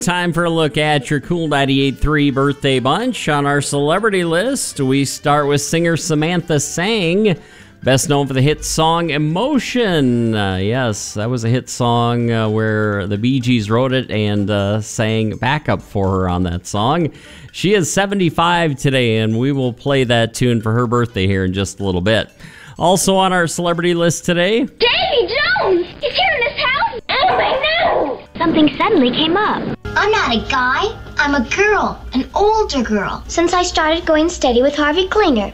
Time for a look at your Cool 98.3 birthday bunch. On our celebrity list, we start with singer Samantha Sang, best known for the hit song Emotion. Yes, that was a hit song where the Bee Gees wrote it and sang backup for her on that song. She is 75 today, and we will play that tune for her birthday here in just a little bit. Also on our celebrity list today, Davy Jones! He's here in this house! Oh, I know! Something suddenly came up. I'm not a guy. I'm a girl. An older girl. Since I started going steady with Harvey Klinger.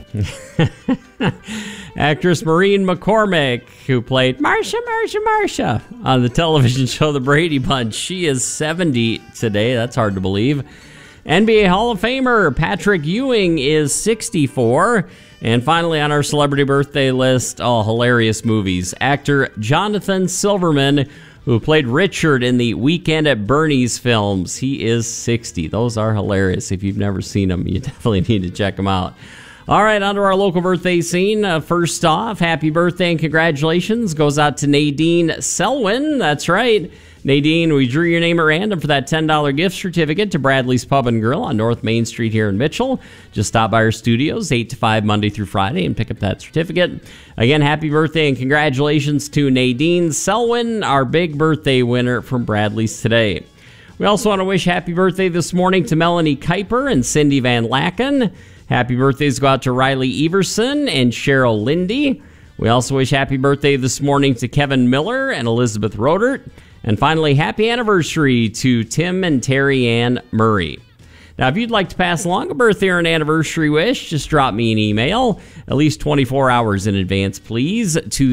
actress Maureen McCormick, who played Marcia on the television show The Brady Bunch. She is 70 today. That's hard to believe. NBA Hall of Famer Patrick Ewing is 64. And finally on our celebrity birthday list, hilarious movies. Actor Jonathan Silverman, who played Richard in the Weekend at Bernie's films. He is 60. Those are hilarious. If you've never seen them, you definitely need to check them out. All right, on to our local birthday scene. First off, happy birthday and congratulations goes out to Nadine Selwyn. That's right. Nadine, we drew your name at random for that $10 gift certificate to Bradley's Pub and Grill on North Main Street here in Mitchell. Just stop by our studios 8 to 5 Monday through Friday and pick up that certificate. Again, happy birthday and congratulations to Nadine Selwyn, our big birthday winner from Bradley's today. We also want to wish happy birthday this morning to Melanie Kuiper and Cindy Van Laken. Happy birthdays go out to Riley Everson and Cheryl Lindy. We also wish happy birthday this morning to Kevin Miller and Elizabeth Rodert. And finally, happy anniversary to Tim and Terry Ann Murray. Now, if you'd like to pass along a birthday or an anniversary wish, just drop me an email, at least 24 hours in advance, please, to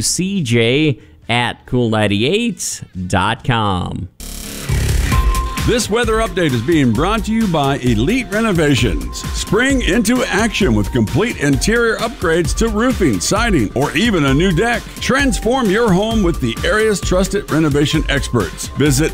cj@cool98.com. This weather update is being brought to you by Elite Renovations. Spring into action with complete interior upgrades to roofing, siding, or even a new deck. Transform your home with the area's trusted renovation experts. Visit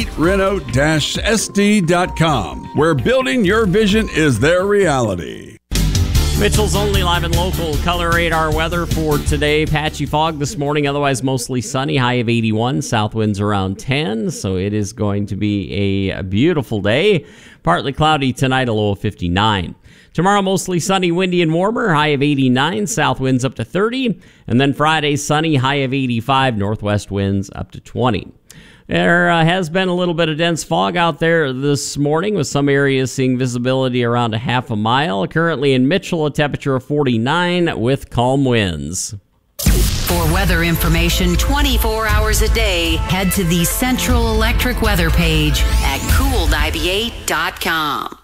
elitereno-sd.com, where building your vision is their reality. Mitchell's only live and local color radar weather for today. Patchy fog this morning, otherwise mostly sunny, high of 81, south winds around 10, so it is going to be a beautiful day. Partly cloudy tonight, a low of 59. Tomorrow, mostly sunny, windy, and warmer, high of 89, south winds up to 30. And then Friday, sunny, high of 85, northwest winds up to 20. There has been a little bit of dense fog out there this morning, with some areas seeing visibility around a half a mile. Currently in Mitchell, a temperature of 49 with calm winds. For weather information 24 hours a day, head to the Central Electric weather page at cool98.com.